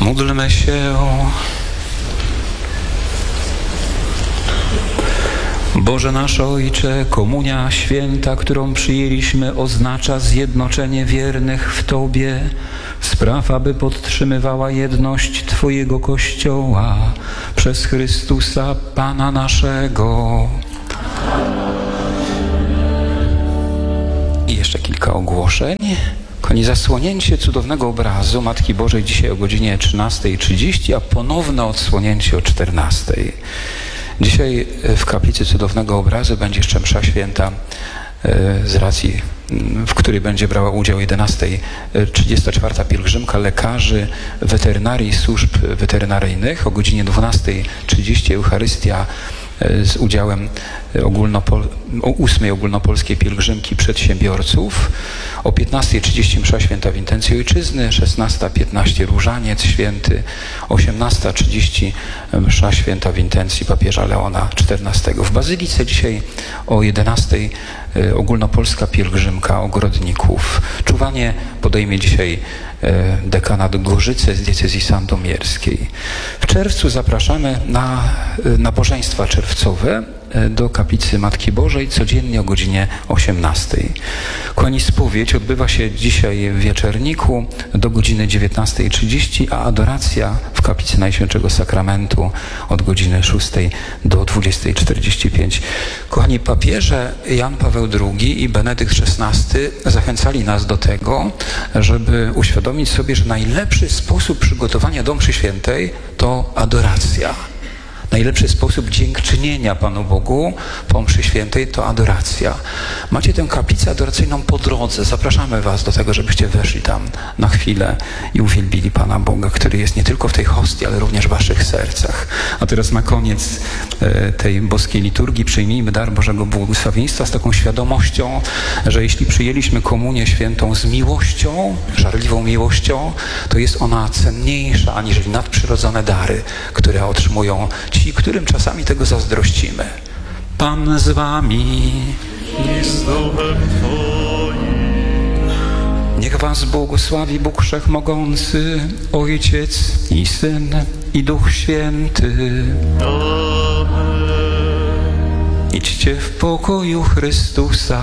Módlmy się. Boże nasz Ojcze, komunia święta, którą przyjęliśmy, oznacza zjednoczenie wiernych w Tobie. Spraw, aby podtrzymywała jedność Twojego Kościoła przez Chrystusa Pana naszego. I jeszcze kilka ogłoszeń. Kochani, zasłonięcie cudownego obrazu Matki Bożej dzisiaj o godzinie 13:30, a ponowne odsłonięcie o 14:00. Dzisiaj w kaplicy cudownego obrazu będzie jeszcze msza święta z racji, w której będzie brała udział 11:34 pielgrzymka lekarzy weterynarii służb weterynaryjnych. O godzinie 12:30 Eucharystia z udziałem 8. ogólnopolskiej pielgrzymki przedsiębiorców. O 15:30 msza święta w intencji ojczyzny, 16:15 różaniec święty, 18:30 msza święta w intencji papieża Leona XIV. W Bazylice dzisiaj o 11:00 ogólnopolska pielgrzymka ogrodników. Czuwanie podejmie dzisiaj dekanat Gorzyce z diecezji sandomierskiej. W czerwcu zapraszamy na nabożeństwa czerwcowe do kaplicy Matki Bożej codziennie o godzinie 18:00. Kochani, spowiedź odbywa się dzisiaj w Wieczerniku do godziny 19:30, a adoracja w kaplicy Najświętszego Sakramentu od godziny 6:00 do 20:45. Kochani, papieże Jan Paweł II i Benedykt XVI zachęcali nas do tego, żeby uświadomić sobie, że najlepszy sposób przygotowania do mszy świętej to adoracja. Najlepszy sposób dziękczynienia Panu Bogu po mszy świętej to adoracja. Macie tę kaplicę adoracyjną po drodze. Zapraszamy Was do tego, żebyście weszli tam na chwilę i uwielbili Pana Boga, który jest nie tylko w tej hostii, ale również w Waszych sercach. A teraz na koniec tej boskiej liturgii przyjmijmy dar Bożego błogosławieństwa z taką świadomością, że jeśli przyjęliśmy komunię świętą z miłością, żarliwą miłością, to jest ona cenniejsza aniżeli nadprzyrodzone dary, które otrzymują ci, którym czasami tego zazdrościmy. Pan z wami. Niech was błogosławi Bóg Wszechmogący, Ojciec i Syn i Duch Święty. Amen. Idźcie w pokoju Chrystusa.